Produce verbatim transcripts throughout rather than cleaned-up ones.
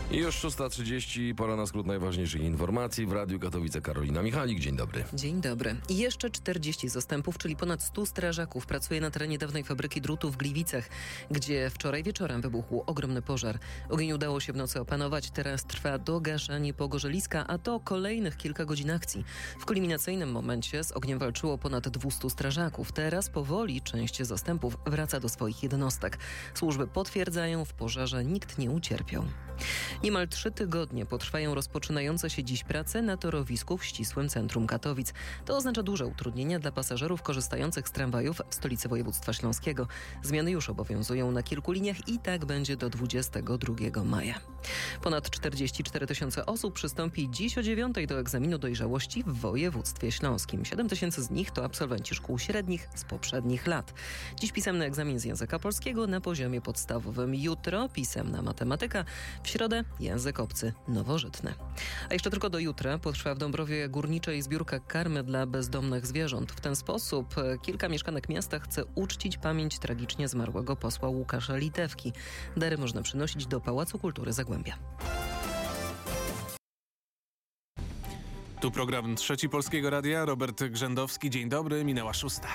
I już szósta trzydzieści, pora na skrót najważniejszych informacji. W Radiu Katowice Karolina Michalik, dzień dobry. Dzień dobry. I jeszcze czterdzieści zastępów, czyli ponad stu strażaków pracuje na terenie dawnej fabryki drutu w Gliwicach, gdzie wczoraj wieczorem wybuchł ogromny pożar. Ogień udało się w nocy opanować, teraz trwa dogaszanie pogorzeliska, a to kolejnych kilka godzin akcji. W kulminacyjnym momencie z ogniem walczyło ponad dwustu strażaków. Teraz powoli część zastępów wraca do swoich jednostek. Służby potwierdzają, w pożarze nikt nie ucierpiał. Niemal trzy tygodnie potrwają rozpoczynające się dziś prace na torowisku w ścisłym centrum Katowic. To oznacza duże utrudnienia dla pasażerów korzystających z tramwajów w stolicy województwa śląskiego. Zmiany już obowiązują na kilku liniach i tak będzie do dwudziestego drugiego maja. Ponad czterdzieści cztery tysiące osób przystąpi dziś o dziewiątej do egzaminu dojrzałości w województwie śląskim. siedem tysięcy z nich to absolwenci szkół średnich z poprzednich lat. Dziś pisemny egzamin z języka polskiego na poziomie podstawowym. Jutro pisemna matematyka, w środę język obcy nowożytny. A jeszcze tylko do jutra potrwa w Dąbrowie Górniczej zbiórka karmy dla bezdomnych zwierząt. W ten sposób kilka mieszkanek miasta chce uczcić pamięć tragicznie zmarłego posła Łukasza Litewki. Dary można przynosić do Pałacu Kultury Zagłębia. Tu program Trzeci Polskiego Radia. Robert Grzędowski. Dzień dobry, minęła szósta.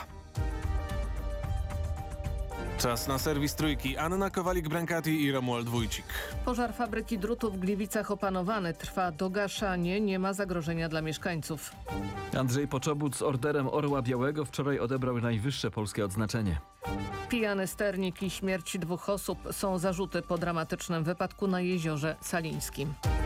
Czas na serwis Trójki. Anna Kowalik-Brankati i Romuald Wójcik. Pożar fabryki drutu w Gliwicach opanowany. Trwa dogaszanie, nie ma zagrożenia dla mieszkańców. Andrzej Poczobut z Orderem Orła Białego wczoraj odebrał najwyższe polskie odznaczenie. Pijany sternik i śmierć dwóch osób są zarzuty po dramatycznym wypadku na jeziorze Salińskim.